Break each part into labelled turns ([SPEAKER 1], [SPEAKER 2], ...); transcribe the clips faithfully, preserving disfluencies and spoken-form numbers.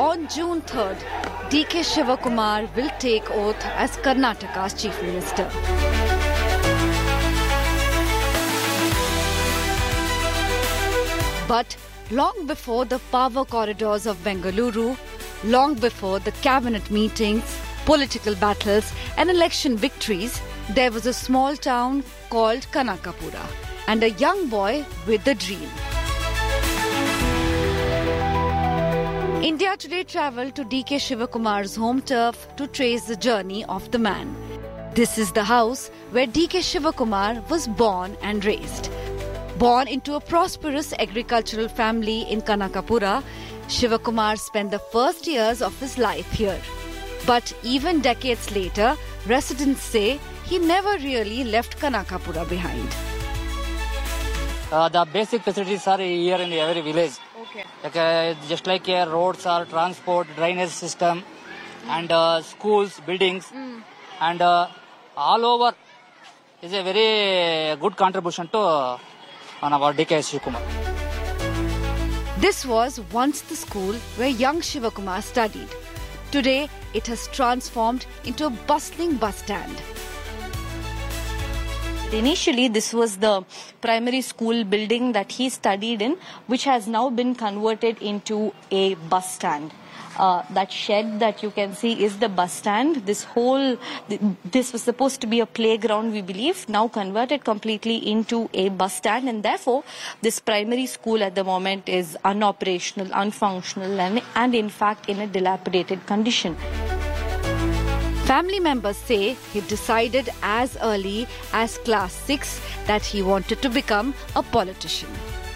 [SPEAKER 1] On June third, D K Shivakumar will take oath as Karnataka's Chief Minister. But long before the power corridors of Bengaluru, long before the cabinet meetings, political battles and election victories, there was a small town called Kanakapura and a young boy with a dream. India Today travelled to D K Shivakumar's home turf to trace the journey of the man. This is the house where D K Shivakumar was born and raised. Born into a prosperous agricultural family in Kanakapura, Shivakumar spent the first years of his life here. But even decades later, residents say he never really left Kanakapura behind.
[SPEAKER 2] Uh, the basic facilities are here in every village.
[SPEAKER 1] Okay.
[SPEAKER 2] Like, uh, just like uh, roads or transport, drainage system, and uh, schools, buildings, mm. and uh, all over is a very good contribution to uh, our D K Shivakumar.
[SPEAKER 1] This was once the school where young Shivakumar studied. Today, it has transformed into a bustling bus stand.
[SPEAKER 3] Initially, this was the primary school building that he studied in, which has now been converted into a bus stand. Uh, that shed that you can see is the bus stand. This whole, this was supposed to be a playground, we believe, now converted completely into a bus stand, and therefore this primary school at the moment is unoperational, unfunctional, and, and in fact in a dilapidated condition.
[SPEAKER 1] Family members say he decided as early as class six that he wanted to become a politician.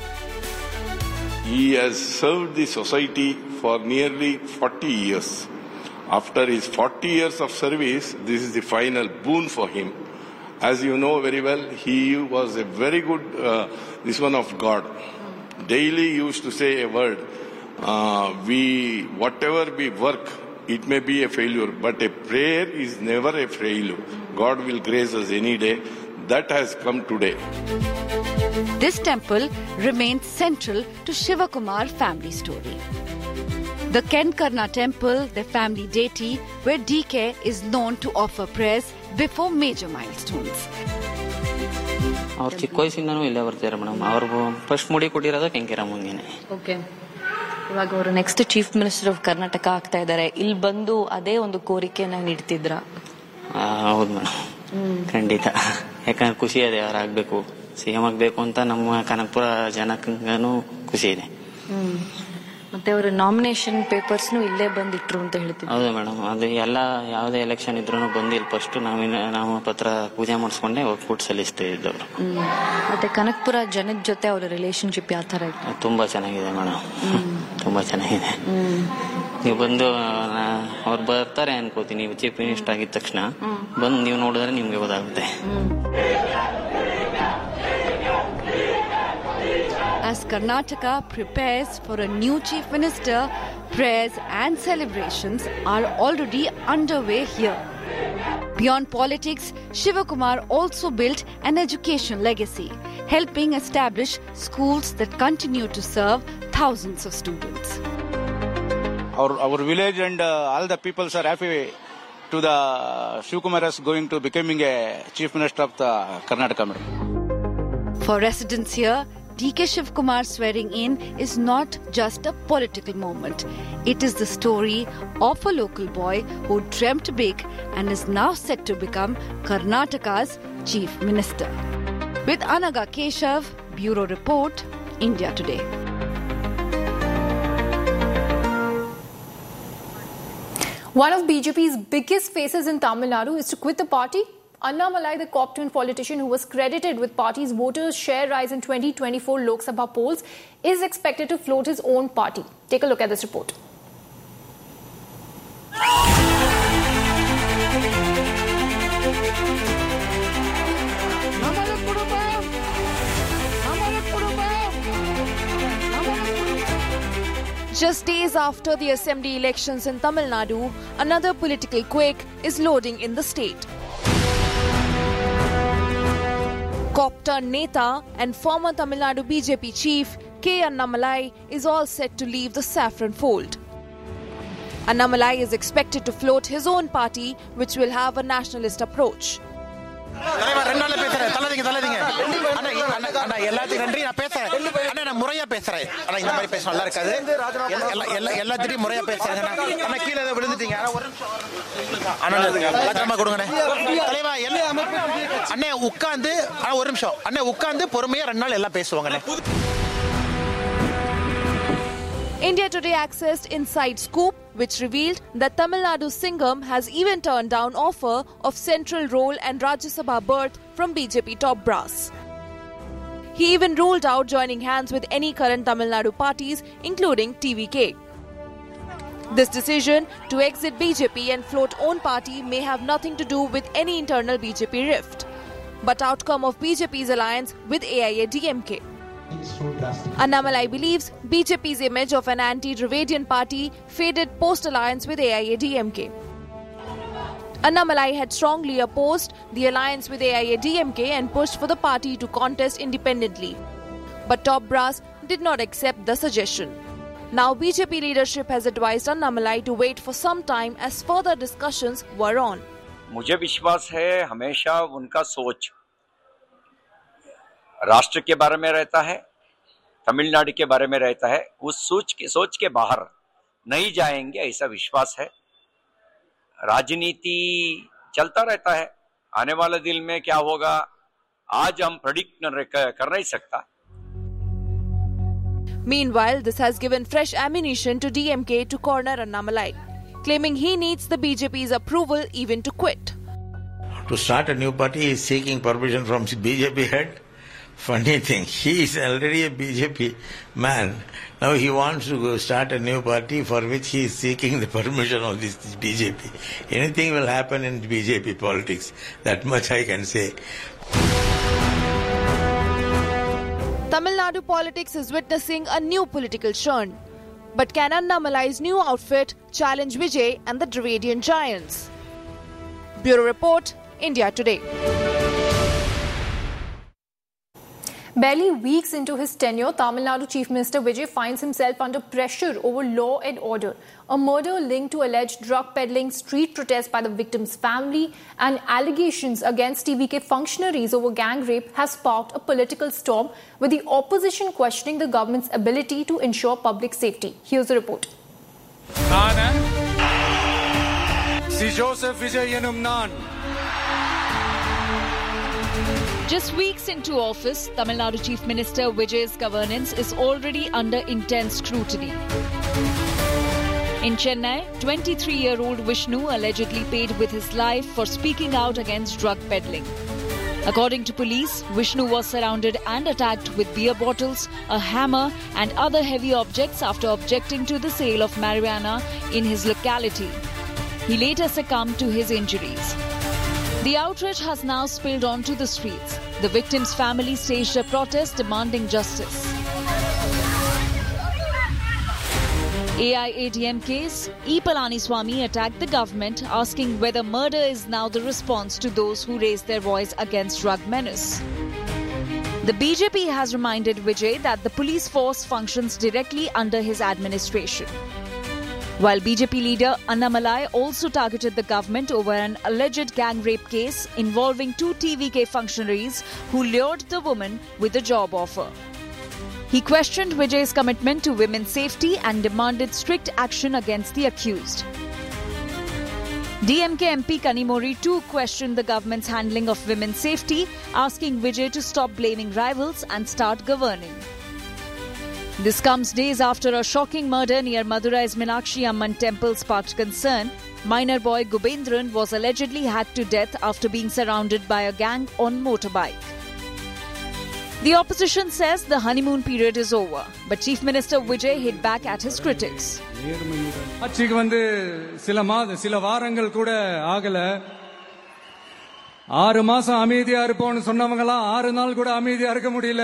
[SPEAKER 4] He has served the society for nearly forty years. After his forty years of service, this is the final boon for him. As you know very well, he was a very good, uh, this one of God. Daily used to say a word, uh, we, whatever we work, it may be a failure, but a prayer is never a failure. God will grace us any day. That has come today.
[SPEAKER 1] This temple remains central to Shivakumar family story. The Kenkarna temple, the family deity, where D K is known to offer prayers before major milestones.
[SPEAKER 5] ಅವ್ರು ಚಿಕ್ಕ ವಯಸ್ಸಿಂದನೂ ಇಲ್ಲೇ ಬರ್ತಾರೆ madam. ಅವ್ರು first ಮುಡಿ ಕೊಟ್ಟಿರೋದು ಕೆಂಕೇರಮ್ಮಂಗೇನೆ.
[SPEAKER 3] Okay. ಇವಾಗ ಅವರು next chief minister of Karnataka ಆಗ್ತಾ ಇದ್ದಾರೆ. ಇಲ್ಲಿ ಬಂದು ಅದೇ ಒಂದು ಕೋರಿಕೆನ ನೀಡ್ತಿದ್ರ?
[SPEAKER 5] ಹೌದು ಮೇಡಮ್, ಖಂಡಿತ. ಯಾಕಂದ್ರೆ ಖುಷಿ ಇದೆ, ಅವ್ರು ಆಗ್ಬೇಕು, ಸಿಎಂ ಆಗ್ಬೇಕು ಅಂತ ನಮ್ಮ ಕನಕಪುರ ಜನಕ್ಕೂ ಖುಷಿ ಇದೆ.
[SPEAKER 3] ಮತ್ತೆ ಅವರ ನಾಮಿನೇಷನ್ ಪೇಪರ್ಸ್ನು ಇಲ್ಲೇ ಬಂದಿಟ್ರು ಅಂತ ಹೇಳ್ತಿದ್ರು.
[SPEAKER 5] ಹೌದು ಮೇಡಮ್, ಅದು ಎಲ್ಲ ಯಾವುದೇ ಎಲೆಕ್ಷನ್ ಇದ್ರು ಬಂದಿಲ್ಲ. ಫಸ್ಟ್ ನಾವಿನ ನಾಮ ಪತ್ರ ಪೂಜೆ ಮಾಡಿಸ್ಕೊಂಡೆ ಒಕ್ಕೂಟ ಸಲ್ಲಿಸ್ತಾ ಇದ್ದವರು.
[SPEAKER 3] ಮತ್ತೆ ಕನಕಪುರ ಜನದ ಜೊತೆ ಅವರ ರಿಲೇಶನ್ಶಿಪ್ ಯಾವ ತರ ಇತ್ತು?
[SPEAKER 5] ತುಂಬಾ ಚೆನ್ನಾಗಿದೆ ಮೇಡಮ್, ತುಂಬಾ ಚೆನ್ನಾಗಿದೆ. ನೀವು ಬಂದು ಅವ್ರು ಬರ್ತಾರೆ ಅನ್ಕೋತೀನಿ, ನೀವು ಚೀಫ್ ಮಿನಿಸ್ಟರ್ ಆಗಿದ ತಕ್ಷಣ ಬಂದು ನೀವು ನೋಡಿದ್ರೆ ನಿಮ್ಗೆ ಗೊತ್ತಾಗುತ್ತೆ.
[SPEAKER 1] As Karnataka prepares for a new chief minister, prayers and celebrations are already underway here. Beyond politics, Shivakumar also built an education legacy, helping establish schools that continue to serve thousands of students.
[SPEAKER 6] Our, our village and uh, all the peoples are happy to the Shivakumar is going to becoming a chief minister of the Karnataka.
[SPEAKER 1] For residents here, D K Shivakumar swearing in is not just a political moment. It is the story of a local boy who dreamt big and is now set to become Karnataka's Chief Minister. With Anaga Keshav, Bureau Report, India Today.
[SPEAKER 7] One of B J P's biggest faces in Tamil Nadu is to quit the party. Annamalai, the Copton politician who was credited with party's voters' share rise in twenty twenty-four Lok Sabha polls, is expected to float his own party. Take a look at this report.
[SPEAKER 8] Just days after the assembly elections in Tamil Nadu, another political quake is loading in the state. Copton Neta and former Tamil Nadu B J P chief K. Annamalai is all set to leave the saffron fold. Annamalai is expected to float his own party, which will have a nationalist approach.
[SPEAKER 9] எல்லாத்துக்கும் நன்றி. நான் பேசுறேன் அண்ணா, நான் முறையா பேசுறேன் ஆனா இந்த மாதிரி பேச நல்லா இருக்காது. எல்லாத்தையும் முறையா பேசுறேன். அண்ணா கீழே ஏதோ விழுந்துட்டீங்க. அண்ணா கொடுங்க தலைவா. அண்ணே உட்காந்து ஒரு நிமிஷம் அண்ணே உட்காந்து பொறுமையா ரெண்டு நாள் எல்லாம் பேசுவாங்க.
[SPEAKER 8] India Today accessed Inside Scoop, which revealed that Tamil Nadu Singham has even turned down offer of central role and Rajya Sabha berth from B J P top brass. He even ruled out joining hands with any current Tamil Nadu parties, including T V K. This decision to exit B J P and float own party may have nothing to do with any internal B J P rift, but outcome of B J P's alliance with A I A D M K. Annamalai believes B J P's image of an anti-Dravidian party faded post-alliance with A I A D M K. Annamalai had strongly opposed the alliance with A I A D M K and pushed for the party to contest independently. But top brass did not accept the suggestion. Now B J P leadership has advised Annamalai to wait for some time as further discussions were on.
[SPEAKER 10] मुझे विश्वास है हमेशा उनका सोच राष्ट्र के बारे में रहता है, तमिलनाडु के बारे में रहता है. उस सोच के सोच के बाहर नहीं जाएंगे ऐसा विश्वास है. राजनीति चलता रहता है. आने वाले दिन में क्या होगा आज हम प्रेडिक्ट कर नहीं सकता.
[SPEAKER 8] Meanwhile, this has given fresh ammunition to D M K to corner Annamalai, claiming he needs the B J P's approval even to quit.
[SPEAKER 11] To start a new party, he is seeking permission from B J P head. Funny thing, he is already a B J P man. Now he wants to go start a new party for which he is seeking the permission of this B J P. Anything will happen in B J P politics. That much I can say.
[SPEAKER 8] Tamil Nadu politics is witnessing a new political churn. But can Annamalai's new outfit challenge Vijay and the Dravidian giants? Bureau Report, India Today.
[SPEAKER 7] Barely weeks into his tenure, Tamil Nadu Chief Minister Vijay finds himself under pressure over law and order. A murder linked to alleged drug peddling, street protests by the victim's family, and allegations against T V K functionaries over gang rape has sparked a political storm, with the opposition questioning the government's ability to ensure public safety. Here's the report.
[SPEAKER 12] Si Joseph Vijay enum naan.
[SPEAKER 1] Just weeks into office, Tamil Nadu Chief Minister Vijay's governance is already under intense scrutiny. In Chennai, twenty-three-year-old Vishnu allegedly paid with his life for speaking out against drug peddling. According to police, Vishnu was surrounded and attacked with beer bottles, a hammer and other heavy objects after objecting to the sale of marijuana in his locality. He later succumbed to his injuries. The outrage has now spilled onto the streets. The victim's family staged a protest demanding justice. A I A D M K's E. Palaniswamy attacked the government, asking whether murder is now the response to those who raise their voice against drug menace. The B J P has reminded Vijay that the police force functions directly under his administration. While B J P leader Annamalai also targeted the government over an alleged gang rape case involving two T V K functionaries who lured the woman with a job offer. He questioned Vijay's commitment to women's safety and demanded strict action against the accused. D M K M P Kanimori too questioned the government's handling of women's safety, asking Vijay to stop blaming rivals and start governing. This comes days after a shocking murder near Madurai's Meenakshi Amman temple sparked concern. Minor boy Gubendran was allegedly hacked to death after being surrounded by a gang on motorbike. The opposition says the honeymoon period is over, but Chief Minister Vijay hit back at his critics.
[SPEAKER 12] ஆட்சிக்கு வந்து சில மாத சில வாரங்கள் கூட ஆகல. ஆறு மாசம் அமைதியா இருப்போம்னு சொன்னவங்கலாம் ஆறு நாள் கூட அமைதியா இருக்க முடியல.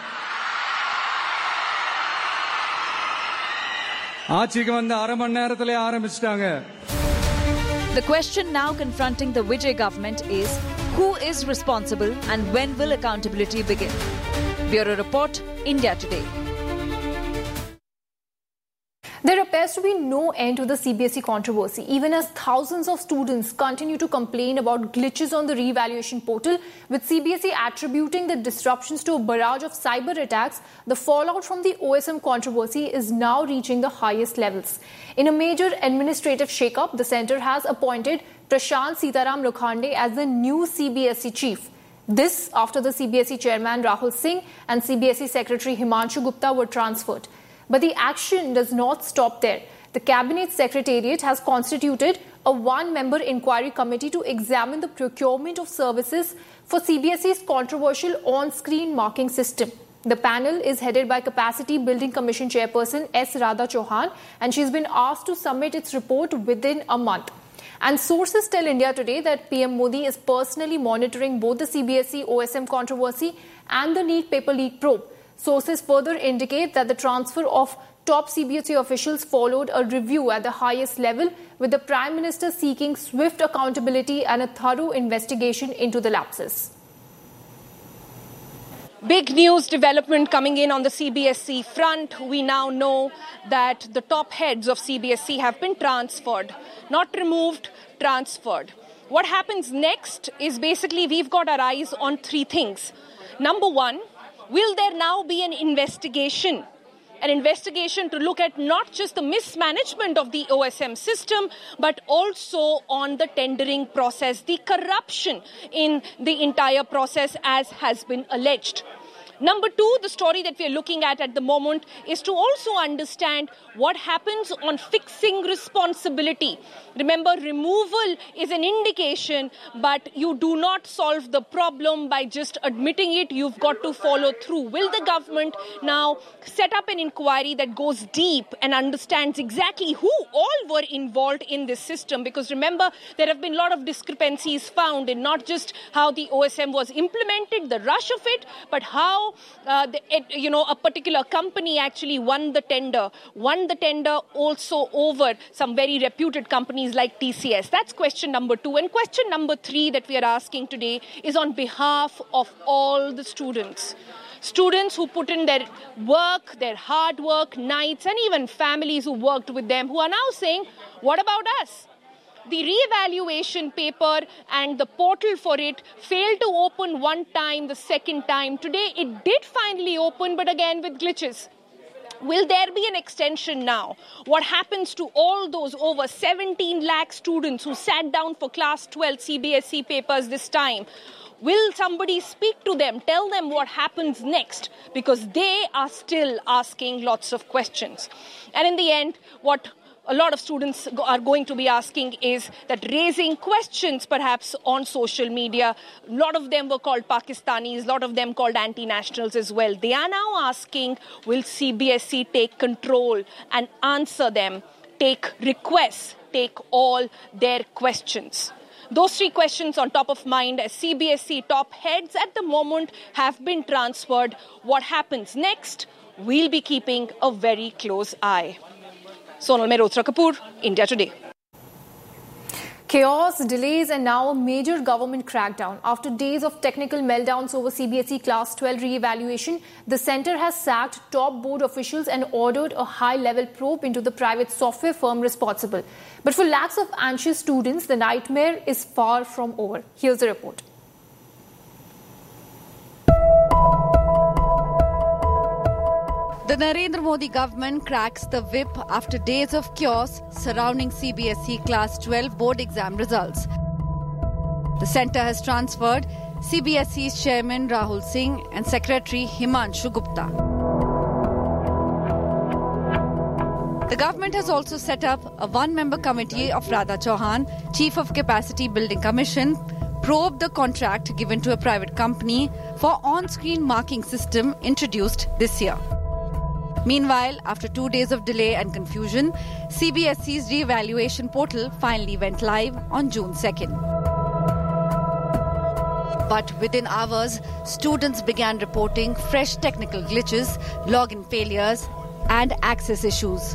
[SPEAKER 12] ஆட்சிக்கு வந்து அரை மணி நேரத்திலே ஆரம்பிச்சிட்டாங்க.
[SPEAKER 1] The question now confronting the Vijay government is who is responsible and when will accountability begin? Bureau Report, India Today.
[SPEAKER 7] There appears to be no end to the C B S E controversy, even as thousands of students continue to complain about glitches on the re-evaluation portal, with C B S E attributing the disruptions to a barrage of cyber attacks. The fallout from the O S M controversy is now reaching the highest levels. In a major administrative shake-up, the centre has appointed Prashant Sitaram Lokhande as the new C B S E chief. This after the C B S E chairman Rahul Singh and C B S E secretary Himanshu Gupta were transferred. But the action does not stop there. The Cabinet Secretariat has constituted a one-member inquiry committee to examine the procurement of services for C B S E's controversial on-screen marking system. The panel is headed by Capacity Building Commission Chairperson S. Radha Chauhan, and she's been asked to submit its report within a month. And sources tell India Today that P M Modi is personally monitoring both the C B S E O S M controversy and the NEET paper leak probe. Sources further indicate that the transfer of top C B S E officials followed a review at the highest level, with the Prime Minister seeking swift accountability and a thorough investigation into the lapses.
[SPEAKER 13] Big news development coming in on the C B S E front. We now know that the top heads of C B S E have been transferred. Not removed, transferred. What happens next is basically we've got our eyes on three things. Number one, will there now be an investigation? An investigation to look at not just the mismanagement of the O S M system, but also on the tendering process, the corruption in the entire process as has been alleged. Number two, the story that we are looking at at the moment is to also understand what happens on fixing responsibility. Remember, removal is an indication, but you do not solve the problem by just admitting it. You've got to follow through. Will the government now set up an inquiry that goes deep and understands exactly who all were involved in this system? Because remember, there have been a lot of discrepancies found in not just how the O S M was implemented, the rush of it, but how Uh, the, it, you know, a particular company actually won the tender, won the tender also over some very reputed companies like T C S. That's question number two. And question number three that we are asking today is on behalf of all the students. Students who put in their work, their hard work, nights, and even families who worked with them, who are now saying, what about us? The re-evaluation paper and the portal for it failed to open one time, the second time. Today it did finally open, but again with glitches. Will there be an extension now? What happens to all those over seventeen lakh students who sat down for class twelve C B S E papers this time? Will somebody speak to them, tell them what happens next? Because they are still asking lots of questions. And in the end, what a lot of students are going to be asking is that raising questions perhaps on social media. A lot of them were called Pakistanis, a lot of them called anti-nationals as well. They are now asking, will C B S E take control and answer them, take requests, take all their questions? Those three questions on top of mind as C B S E top heads at the moment have been transferred. What happens next? We'll be keeping a very close eye. Sonal Mehrotra Kapoor, India Today.
[SPEAKER 7] Chaos, delays and now a major government crackdown. After days of technical meltdowns over C B S E Class twelve re-evaluation, the centre has sacked top board officials and ordered a high-level probe into the private software firm responsible. But for lakhs of anxious students, the nightmare is far from over. Here's the report.
[SPEAKER 1] The Narendra Modi government cracks the whip after days of chaos surrounding C B S E Class twelve board exam results. The centre has transferred C B S E's chairman Rahul Singh and secretary Himanshu Gupta. The government has also set up a one-member committee of Radha Chauhan, chief of Capacity Building Commission, probe the contract given to a private company for on-screen marking system introduced this year. Meanwhile, after two days of delay and confusion, C B S E's re-evaluation portal finally went live on June second. But within hours, students began reporting fresh technical glitches, login failures, and access issues.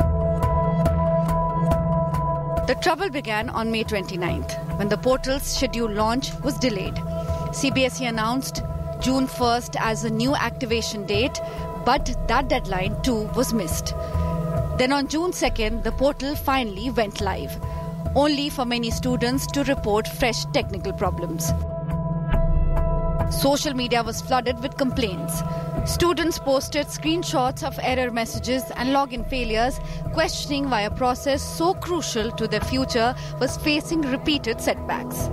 [SPEAKER 1] The trouble began on May twenty-ninth, when the portal's scheduled launch was delayed. C B S E announced June first as a new activation date, but that deadline too was missed. Then on June second, the portal finally went live, only for many students to report fresh technical problems. Social media was flooded with complaints. Students posted screenshots of error messages and login failures, questioning why a process so crucial to their future was facing repeated setbacks.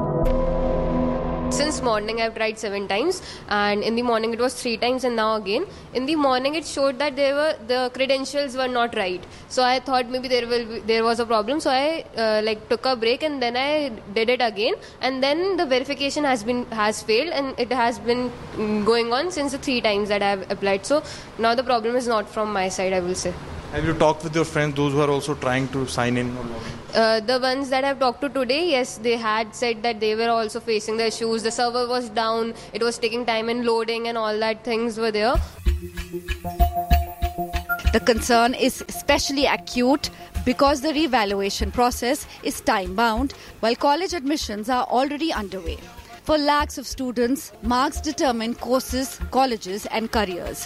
[SPEAKER 14] Since morning I've tried seven times, and in the morning it was three times, and now again. In the morning it showed that they were the credentials were not right. So I thought maybe there will be, there was a problem. So I uh, like took a break and then I did it again, and then the verification has been has failed, and it has been going on since the three times that I have applied. So now the problem is not from my side, I will say.
[SPEAKER 15] Have you talked with your friends, those who are also trying to sign in?
[SPEAKER 14] Uh, the ones that I've talked to today, yes, they had said that they were also facing the issues. The server was down, it was taking time in loading, and all that things were there.
[SPEAKER 1] The concern is especially acute because the revaluation process is time-bound, while college admissions are already underway. For lakhs of students, marks determine courses, colleges, and careers.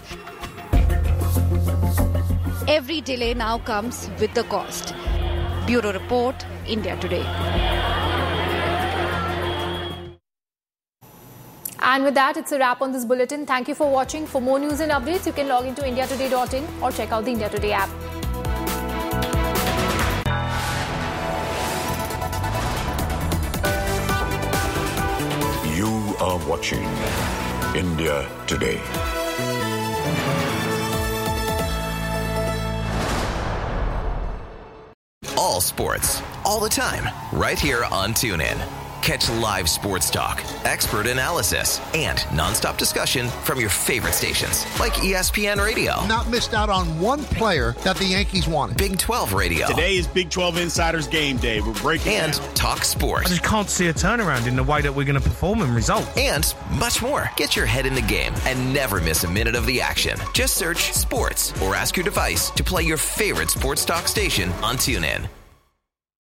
[SPEAKER 1] Every delay now comes with the cost. Bureau Report, India Today.
[SPEAKER 7] And with that, it's a wrap on this bulletin. Thank you for watching. For more news and updates, you can log into india today dot in or check out the India Today app.
[SPEAKER 16] You are watching India Today.
[SPEAKER 17] All sports, all the time, right here on TuneIn. Catch live sports talk, expert analysis, and nonstop discussion from your favorite stations, like E S P N Radio.
[SPEAKER 18] Not missed out on one player that the Yankees wanted.
[SPEAKER 17] Big twelve Radio.
[SPEAKER 19] Today is Big twelve Insiders Game Day. We're breaking
[SPEAKER 17] And
[SPEAKER 19] down.
[SPEAKER 17] Talk Sports.
[SPEAKER 20] I just can't see a turnaround in the way that we're going to perform and result.
[SPEAKER 17] And much more. Get your head in the game and never miss a minute of the action. Just search Sports or ask your device to play your favorite sports talk station on TuneIn.